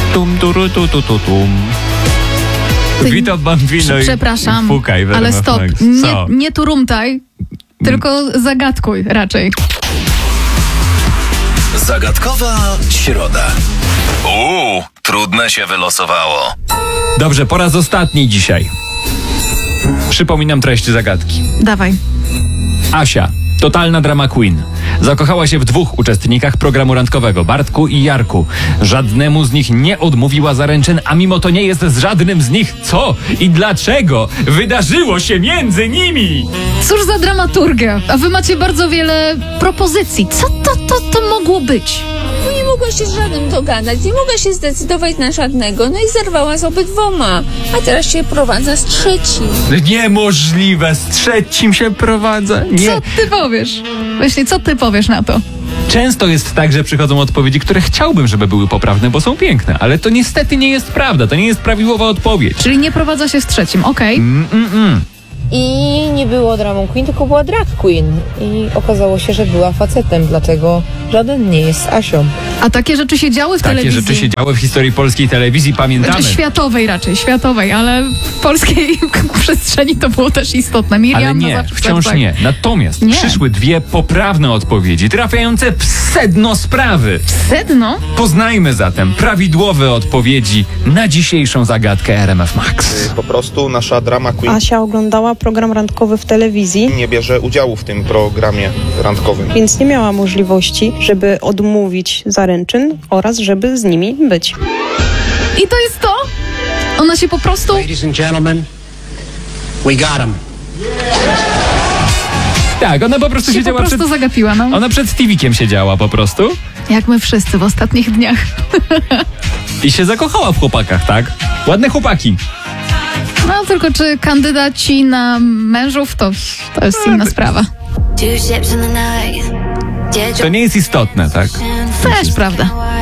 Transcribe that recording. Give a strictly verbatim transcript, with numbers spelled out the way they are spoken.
Tum, turu, tu, tu, tu, tum. Vito Bambino i Przepraszam, Pukaj, ale stop, nie, nie turumtaj, tylko zagadkuj raczej. Zagadkowa środa. Uuu, trudne się wylosowało. Dobrze, po raz ostatni dzisiaj. Przypominam treść zagadki. Dawaj. Asia, totalna drama queen, zakochała się w dwóch uczestnikach programu randkowego, Bartku i Jarku. Żadnemu z nich nie odmówiła zaręczyn, a mimo to nie jest z żadnym z nich. Co i dlaczego wydarzyło się między nimi? Cóż za dramaturgia, a wy macie bardzo wiele propozycji. Co to, to, to mogło być? No nie mogła się z żadnym dogadać, nie mogła się zdecydować na żadnego, no i zerwała z obydwoma, a teraz się prowadza z trzecim. Niemożliwe, z trzecim się prowadzę. Nie. Co ty powiesz? Właśnie, co ty powiesz na to? Często jest tak, że przychodzą odpowiedzi, które chciałbym, żeby były poprawne, bo są piękne, ale to niestety nie jest prawda, to nie jest prawidłowa odpowiedź. Czyli nie prowadza się z trzecim, okej. Okay. Mm, mm, mm. I nie było dramą queen, tylko była drag queen. I okazało się, że była facetem, dlatego żaden nie jest Asią. A takie rzeczy się działy w Takie telewizji? rzeczy się działy w historii polskiej telewizji, pamiętamy. Znaczy światowej raczej, światowej, ale w polskiej przestrzeni to było też istotne. Miriam Ale nie, wciąż tak. nie. Natomiast nie. przyszły dwie poprawne odpowiedzi, trafiające w sedno sprawy. Sedno? Poznajmy zatem prawidłowe odpowiedzi na dzisiejszą zagadkę R M F Max. Po prostu nasza drama queen Asia oglądała program randkowy w telewizji, nie bierze udziału w tym programie randkowym. więc nie miała możliwości, żeby odmówić zaręczyn oraz żeby z nimi być. I to jest to? Ona się po prostu... Ladies and gentlemen, we got him. Tak, ona po prostu się siedziała po prostu przed... zagapiła, no. Ona przed Tivikiem siedziała po prostu Jak my wszyscy w ostatnich dniach. i się zakochała w chłopakach, tak? Ładne chłopaki. No tylko czy kandydaci na mężów, to, to jest inna sprawa. To nie jest istotne, tak? Też prawda.